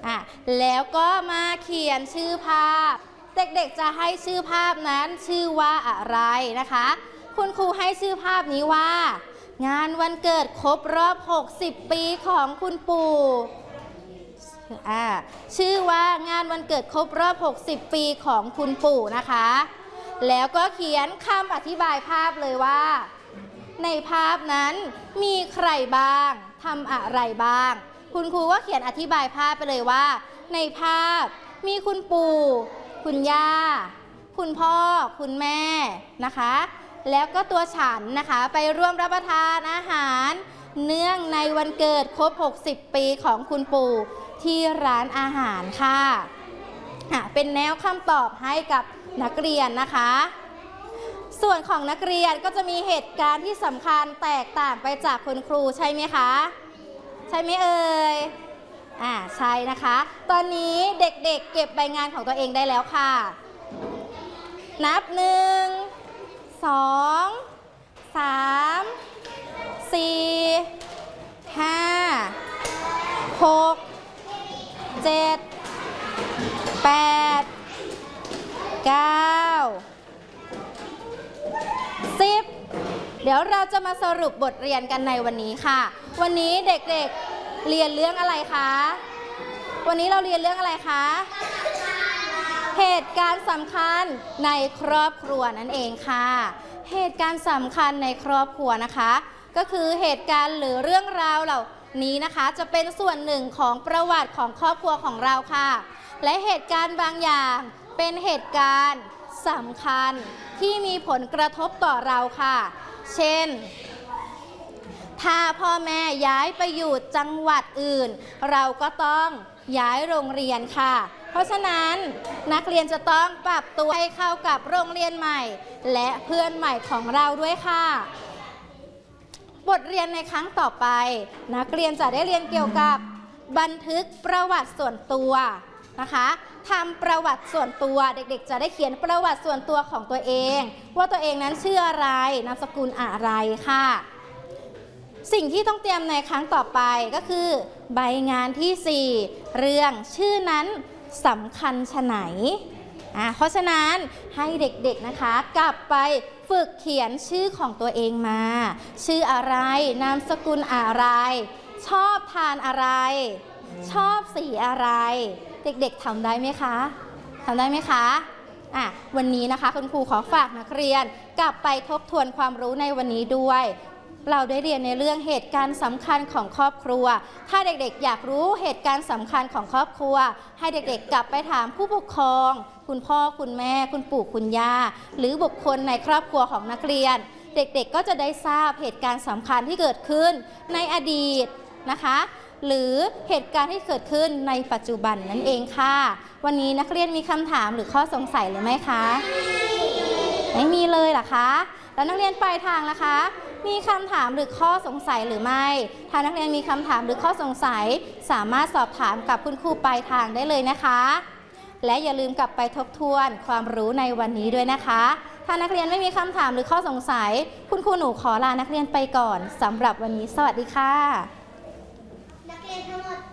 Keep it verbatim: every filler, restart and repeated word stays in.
อ่ะแล้วก็มาเขียนชื่อภาพเด็กๆจะให้ชื่อภาพนั้นชื่อว่าอะไรนะคะคุณครูให้ชื่อภาพนี้ว่างานวันเกิดครบรอบหกสิบปีของคุณปู่อ่าชื่อว่างานวันเกิดครบรอบหกสิบปีของคุณปู่นะคะแล้วก็เขียนคำอธิบายภาพเลยว่าในภาพนั้นมีใครบ้างทำอะไรบ้างคุณครูก็เขียนอธิบายภาพไปเลยว่าในภาพมีคุณปู่คุณย่าคุณพ่อคุณแม่นะคะแล้วก็ตัวฉันนะคะไปร่วมรับประทานอาหารเนื่องในวันเกิดครบหกสิบปีของคุณปู่ที่ร้านอาหารค่ะเป็นแนวคำตอบให้กับนักเรียนนะคะส่วนของนักเรียนก็จะมีเหตุการณ์ที่สำคัญแตกต่างไปจากคุณครูใช่ไหมคะใช่ไหมเอ่ยอ่าใช่นะคะตอนนี้เด็กๆ เ, เก็บใบงานของตัวเองได้แล้วค่ะนับหนึ่งสองสามสี่ห้าหกเจ็ดแปดเก้าสิบเดี๋ยวเราจะมาสรุปบทเรียนกันในวันนี้ค่ะวันนี้เด็กๆ เ, เรียนเรื่องอะไรคะวันนี้เราเรียนเรื่องอะไรคะเหตุการณ์สำคัญในครอบครัวนั่นเองค่ะเหตุการณ์สำคัญในครอบครัวนะคะก็คือเหตุการณ์หรือเรื่องราวเหล่านี้นะคะจะเป็นส่วนหนึ่งของประวัติของครอบครัวของเราค่ะและเหตุการณ์บางอย่างเป็นเหตุการณ์สำคัญที่มีผลกระทบต่อเราค่ะเช่นถ้าพ่อแม่ย้ายไปอยู่จังหวัดอื่นเราก็ต้องย้ายโรงเรียนค่ะเพราะฉะนั้นนักเรียนจะต้องปรับตัวให้เข้ากับโรงเรียนใหม่และเพื่อนใหม่ของเราด้วยค่ะบทเรียนในครั้งต่อไปนักเรียนจะได้เรียนเกี่ยวกับบันทึกประวัติส่วนตัวนะคะทำประวัติส่วนตัวเด็กๆจะได้เขียนประวัติส่วนตัวของตัวเองว่าตัวเองนั้นชื่ออะไรนามสกุลอะไรค่ะสิ่งที่ต้องเตรียมในครั้งต่อไปก็คือใบงานที่สี่เรื่องชื่อนั้นสำคัญไฉนอ่ะเพราะฉะนั้นให้เด็กๆนะคะกลับไปฝึกเขียนชื่อของตัวเองมาชื่ออะไรนามสกุลอะไรชอบทานอะไรชอบสีอะไรเด็กๆทำได้ไหมคะทำได้ไหมคะอ่ะวันนี้นะคะคุณครูขอฝากนักเรียนกลับไปทบทวนความรู้ในวันนี้ด้วยเราได้เรียนในเรื่องเหตุการณ์สำคัญของครอบครัวถ้าเด็กๆอยากรู้เหตุการณ์สำคัญของครอบครัวให้เด็กๆกลับไปถามผู้ปกครองคุณพ่อคุณแม่คุณปู่คุณย่าหรือบุคคลในครอบครัวของนักเรียนเด็กๆก็จะได้ทราบเหตุการณ์สำคัญที่เกิดขึ้นในอดีตนะคะหรือเหตุการณ์ที่เกิดขึ้นในปัจจุบันนั่นเองค่ะวันนี้นักเรียนมีคำถามหรือข้อสงสัยหรือไม่คะไม่มีเลยเหรอคะแล้วนักเรียนปลายทางนะคะมีคำถามหรือข้อสงสัยหรือไม่ถ้านักเรียนมีคำถามหรือข้อสงสัยสามารถสอบถามกับคุณครูปลายทางได้เลยนะคะและอย่าลืมกลับไปทบทวนความรู้ในวันนี้ด้วยนะคะถ้านักเรียนไม่มีคำถามหรือข้อสงสัยคุณครูหนูขอลานักเรียนไปก่อนสำหรับวันนี้สวัสดีค่ะนักเรียนทั้งหมด